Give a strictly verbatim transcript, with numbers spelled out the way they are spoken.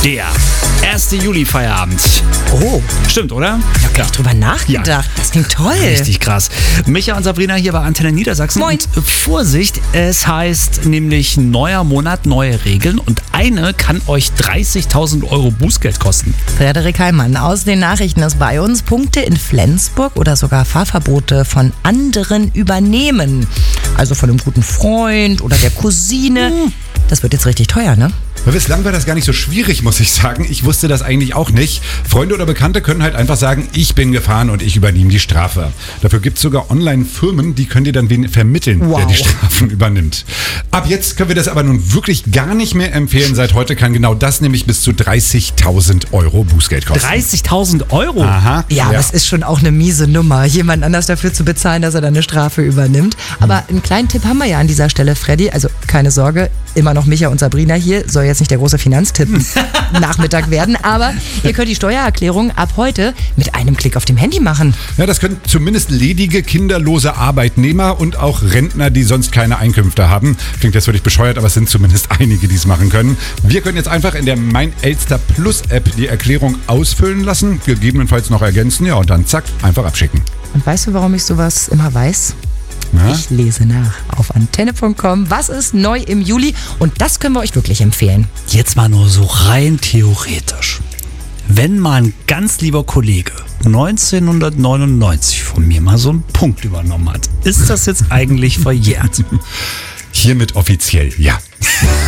Der erste Juli-Feierabend. Oh, Stimmt, oder? ich habe gar nicht drüber nachgedacht. Ja. Das klingt toll. Richtig krass. Micha und Sabrina hier bei Antenne Niedersachsen. Moin. Und Vorsicht, es heißt nämlich neuer Monat, neue Regeln. Und eine kann euch dreißigtausend Euro Bußgeld kosten. Frederik Heimann aus den Nachrichten ist bei uns. Punkte in Flensburg oder sogar Fahrverbote von anderen übernehmen. Also von einem guten Freund oder der Cousine. Das wird jetzt richtig teuer, ne? Aber bislang war das gar nicht so schwierig, muss ich sagen. Ich wusste das eigentlich auch nicht. Freunde oder Bekannte können halt einfach sagen, ich bin gefahren und ich übernehme die Strafe. Dafür gibt es sogar Online-Firmen, die können dir dann wen vermitteln, Wow. der die Strafen übernimmt. Ab jetzt können wir das aber nun wirklich gar nicht mehr empfehlen. Seit heute kann genau das nämlich bis zu dreißigtausend Euro Bußgeld kosten. dreißigtausend Euro? Aha. Ja, aber es ist schon auch eine miese Nummer, jemand anders dafür zu bezahlen, dass er dann eine Strafe übernimmt. Aber einen kleinen Tipp haben wir ja an dieser Stelle, Freddy. Also keine Sorge, immer noch Micha und Sabrina hier. Soll jetzt nicht der große Finanztipp Nachmittag werden. Aber ihr könnt die Steuererklärung ab heute mit einem Klick auf dem Handy machen. Ja, das können zumindest ledige, kinderlose Arbeitnehmer und auch Rentner, die sonst keine Einkünfte haben. Klingt jetzt völlig bescheuert, aber es sind zumindest einige, die es machen können. Wir können jetzt einfach in der Mein Elster Plus App die Erklärung ausfüllen lassen, gegebenenfalls noch ergänzen, ja, und dann zack, einfach abschicken. Und weißt du, warum ich sowas immer weiß? Na? Ich lese nach auf antenne punkt com. Was ist neu im Juli? Und das können wir euch wirklich empfehlen. Jetzt mal nur so rein theoretisch. Wenn mal ein ganz lieber Kollege neunzehnhundertneunundneunzig von mir mal so einen Punkt übernommen hat, ist das jetzt eigentlich verjährt? Hiermit offiziell, ja.